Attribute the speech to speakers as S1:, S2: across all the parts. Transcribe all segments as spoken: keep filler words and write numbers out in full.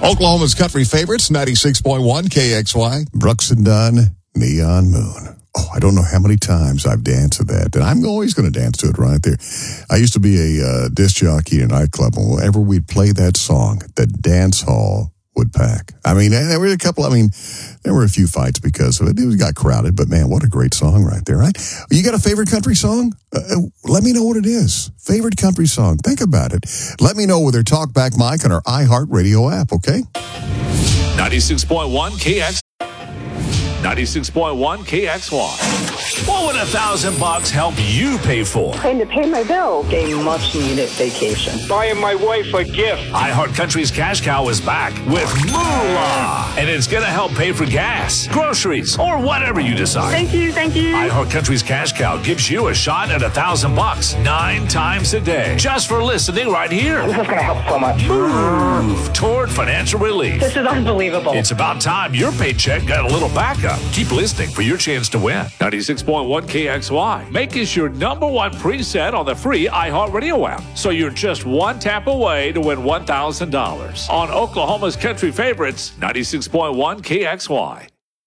S1: Oklahoma's country favorites, ninety-six point one K X Y. Brooks and Dunn, Neon Moon. Oh, I don't know how many times I've danced to that, and I'm always going to dance to it right there. I used to be a uh, disc jockey in a nightclub, and whenever we'd play that song, the dance hall would pack. I mean, there were a couple, I mean, there were a few fights because of it. It got crowded, but man, what a great song right there, right? You got a favorite country song? Uh, let me know what it is. Favorite country song. Think about it. Let me know with our Talkback mic on our iHeartRadio app, okay?
S2: ninety-six point one K X. ninety-six point one K X Y. What would a thousand bucks help you pay for?
S3: Trying to pay my bill. A much-needed vacation.
S4: Buying my wife a gift.
S2: iHeart Country's Cash Cow is back with Moolah, and it's going to help pay for gas, groceries, or whatever you decide.
S3: Thank you, thank you.
S2: iHeart Country's Cash Cow gives you a shot at a thousand bucks nine times a day, just for listening right here.
S3: This is going to help so much.
S2: Move toward financial relief.
S3: This is unbelievable.
S2: It's about time your paycheck got a little backup. Keep listening for your chance to win. ninety-six point one K X Y. Make us your number one preset on the free iHeartRadio app. So you're just one tap away to win one thousand dollars on Oklahoma's country favorites, ninety-six point one K X Y.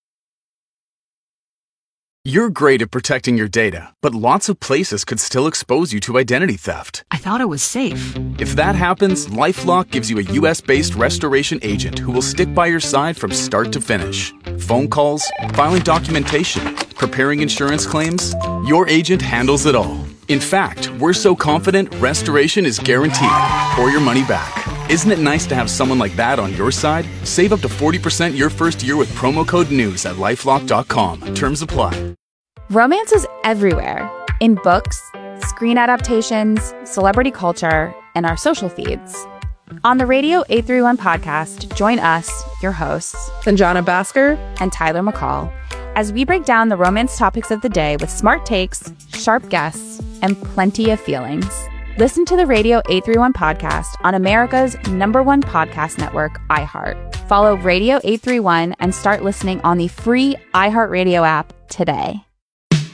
S5: You're great at protecting your data, but lots of places could still expose you to identity theft.
S6: I thought it was safe.
S5: If that happens, LifeLock gives you a U S-based restoration agent who will stick by your side from start to finish. Phone calls, filing documentation, preparing insurance claims, your agent handles it all. In fact, we're so confident restoration is guaranteed or your money back. Isn't it nice to have someone like that on your side? Save up to forty percent your first year with promo code NEWS at lifelock dot com. Terms apply.
S7: Romance is everywhere. In books, screen adaptations, celebrity culture, and our social feeds. On the Radio eight thirty-one podcast, join us, your hosts,
S8: Sanjana Bhaskar
S7: and Tyler McCall, as we break down the romance topics of the day with smart takes, sharp guests, and plenty of feelings. Listen to the Radio eight thirty-one podcast on America's number one podcast network, iHeart. Follow Radio eight thirty-one and start listening on the free iHeartRadio app today.